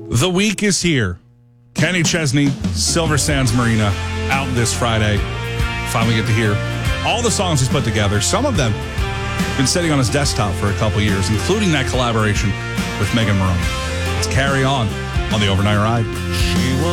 The week is here. Kenny Chesney, Silver Sands Marina, out this Friday. Finally get to hear all the songs he's put together. Some of them been sitting on his desktop for a couple years, including that collaboration with Megan Maroney. Let's carry on the Overnight Ride.